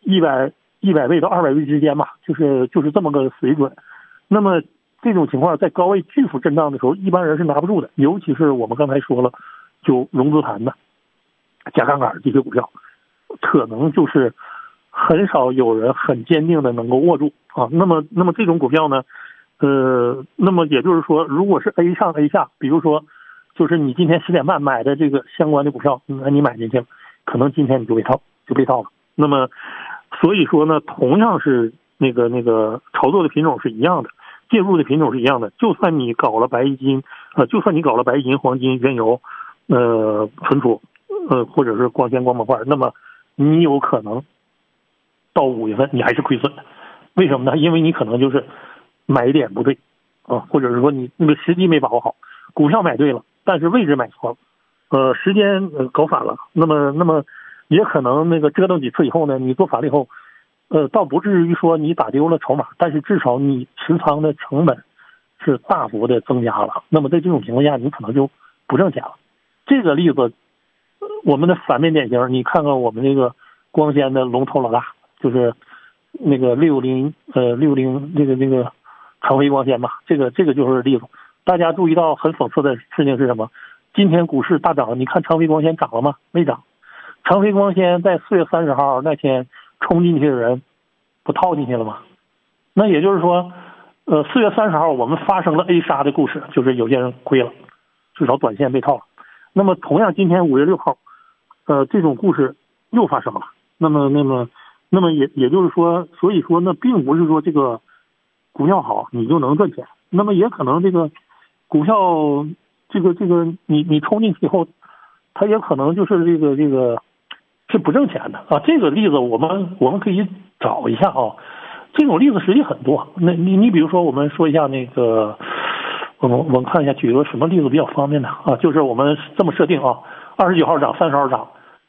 100位到200位之间吧，就是这么个水准。那么这种情况在高位巨幅震荡的时候，一般人是拿不住的，尤其是我们刚才说了，就融资盘的、加杠杆这些股票，可能就是很少有人很坚定的能够握住啊。那么这种股票呢，那么也就是说，如果是 A 上 A 下，比如说就是你今天10点半买的这个相关的股票，那你买进去了，可能今天你就被套了。那么所以说呢，同样是那个炒作的品种是一样的，介入的品种是一样的。就算你搞了白金，黄金、原油，存储，或者是光纤、光模块，那么你有可能到5月份你还是亏损的。为什么呢？因为你可能就是买点不对啊，或者是说你那个时机没把握好，股票买对了，但是位置买错了，时间搞反了，那么也可能那个折腾几次以后呢，你做反了以后，倒不至于说你打丢了筹码，但是至少你持仓的成本是大幅的增加了。那么在这种情况下，你可能就不挣钱了。这个例子，我们的反面典型，你看看我们这个光纤的龙头老大，就是那个60那个长飞光纤嘛，这个就是例子。大家注意到很讽刺的事情是什么？今天股市大涨，你看长飞光纤涨了吗？没涨。长飞光纤在4月30号那天冲进去的人不套进去了吗？那也就是说，4月30号我们发生了 A 杀的故事，就是有些人亏了，至少短线被套了。那么同样今天5月6号，这种故事又发生了。那么也就是说，所以说呢，并不是说这个股票好你就能赚钱，那么也可能这个股票这个你冲进去以后，它也可能就是这个是不挣钱的啊。这个例子我们可以找一下啊，这种例子实际很多。那你比如说我们说一下那个，我们看一下，举个什么例子比较方便的啊？就是我们这么设定啊，29号涨，30号涨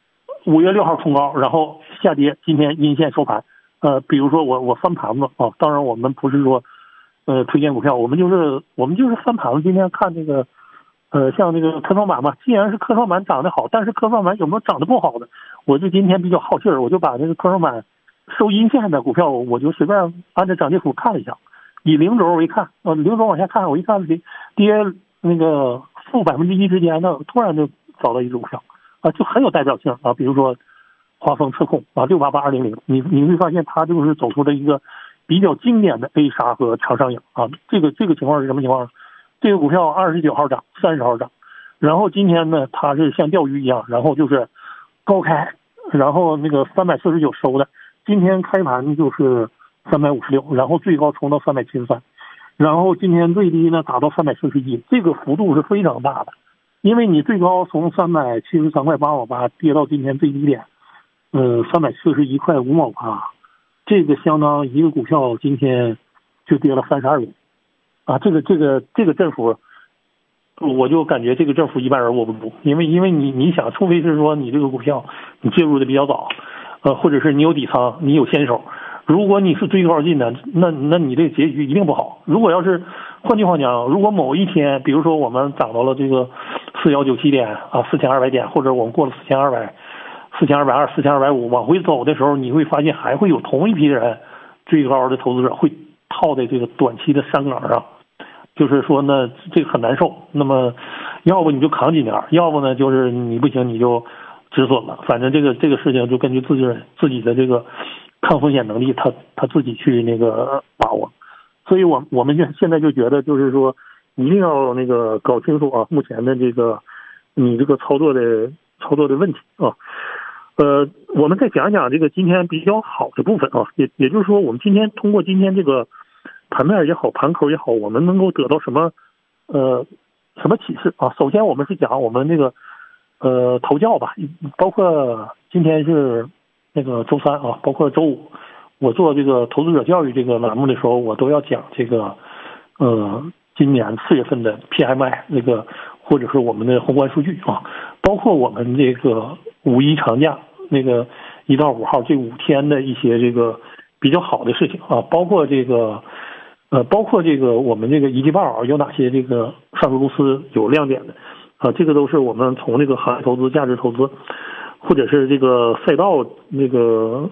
，5月6号冲高，然后下跌，今天阴线收盘。比如说我翻盘子啊，当然我们不是说推荐股票，我们就是翻盘子。今天看这个像那个科创板嘛，既然是科创板涨得好，但是科创板有没有涨得不好的？我就今天比较好气儿，我就把这个科创板收阴线的股票，我就随便按照涨跌幅看了一下，以零轴为看，零轴往下看，我一看跌那个负1%之间的，突然就找到一只股票啊，就很有代表性啊，比如说华丰测控啊，688200，你会发现它就是走出了一个比较经典的 A 杀和长上影啊。这个情况是什么情况？这个股票29号涨，30号涨，然后今天呢，它是像钓鱼一样，然后就是高开，然后那个349收的，今天开盘就是356，然后最高冲到373，然后今天最低呢达到341，这个幅度是非常大的，因为你最高从373.88跌到今天最低点，341块5毛8，这个相当一个股票今天就跌了32元。啊，这个振幅，我就感觉这个振幅一般人握不住，因为你想，除非是说你这个股票你介入的比较早，或者是你有底仓，你有先手，如果你是追高进的，那你这个结局一定不好。如果要是换句话讲，如果某一天，比如说我们涨到了这个4197点啊，4200点，或者我们过了4200、4220、4250往回走的时候，你会发现还会有同一批人，追高的投资者会套在这个短期的山岗上。就是说呢，这个很难受。那么，要不你就扛几年，要不呢就是你不行你就止损了。反正这个事情就根据自己的这个抗风险能力，他自己去那个把握。所以我们现在就觉得，就是说一定要那个搞清楚啊，目前的这个你这个操作的问题啊。我们再讲讲这个今天比较好的部分啊，也就是说，我们通过今天这个盘面也好，盘口也好，我们能够得到什么启示啊？首先，我们是讲我们这个投教吧，包括今天是那个周3啊，包括周5，我做这个投资者教育这个栏目的时候，我都要讲这个今年4月份的 PMI 那个，或者是我们的宏观数据啊，包括我们这个5一长假那个1到5号这5天的一些这个比较好的事情啊，包括这个我们这个一季报有哪些这个上市公司有亮点的啊，这个都是我们从这个行业投资、价值投资，或者是这个赛道那个